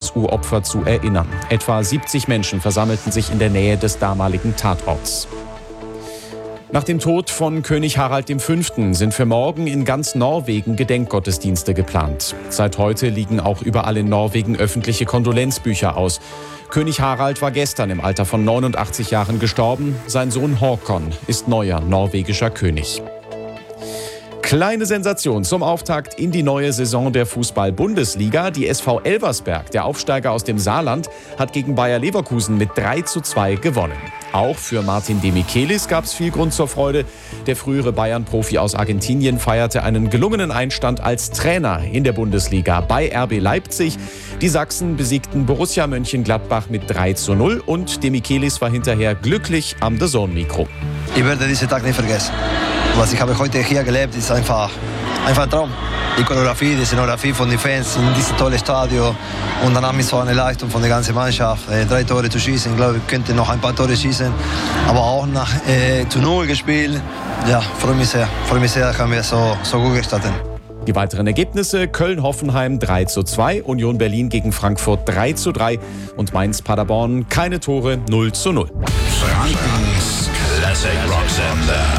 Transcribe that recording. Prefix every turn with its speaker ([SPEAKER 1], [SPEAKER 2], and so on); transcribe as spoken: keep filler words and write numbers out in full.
[SPEAKER 1] N S U-Opfer zu erinnern. Etwa siebzig Menschen versammelten sich in der Nähe des damaligen Tatorts. Nach dem Tod von König Harald der Fünfte sind für morgen in ganz Norwegen Gedenkgottesdienste geplant. Seit heute liegen auch überall in Norwegen öffentliche Kondolenzbücher aus. König Harald war gestern im Alter von neunundachtzig Jahren gestorben. Sein Sohn Håkon ist neuer norwegischer König. Kleine Sensation zum Auftakt in die neue Saison der Fußball-Bundesliga. Die S V Elversberg, der Aufsteiger aus dem Saarland, hat gegen Bayer Leverkusen mit drei zu zwei gewonnen. Auch für Martin Demichelis gab es viel Grund zur Freude. Der frühere Bayern-Profi aus Argentinien feierte einen gelungenen Einstand als Trainer in der Bundesliga bei R B Leipzig. Die Sachsen besiegten Borussia Mönchengladbach mit drei zu null und Demichelis war hinterher glücklich am D A Z N-Mikro.
[SPEAKER 2] Ich werde diesen Tag nicht vergessen. Was ich habe heute hier gelebt, ist einfach, einfach ein Traum. Die Choreografie, die Szenografie von den Fans in diesem tollen Stadion und dann haben wir so eine Leistung von der ganzen Mannschaft. Äh, drei Tore zu schießen, ich glaube, wir könnten noch ein paar Tore schießen, aber auch nach äh, zu null gespielt. Ja, freue mich sehr, freue mich sehr, haben wir so, so gut gestartet.
[SPEAKER 1] Die weiteren Ergebnisse: Köln-Hoffenheim drei zu zwei, Union Berlin gegen Frankfurt drei zu drei und Mainz-Paderborn keine Tore null zu null.
[SPEAKER 3] Frankens Classic Rock Sender.